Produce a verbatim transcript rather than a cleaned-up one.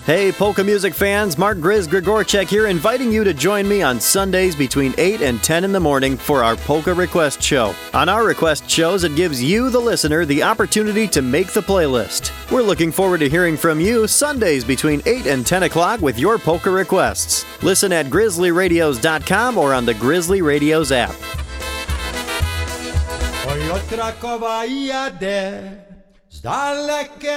Hey, polka music fans, Mark Grizz Grigorchek here, inviting you to join me on Sundays between eight and ten in the morning for our Polka Request Show. On our request shows, it gives you, the listener, the opportunity to make the playlist. We're looking forward to hearing from you Sundays between eight and ten o'clock with your polka requests. Listen at grizzly radios dot com or on the Grizzly Radios app. Oj od Krakowa jadę, z dalekie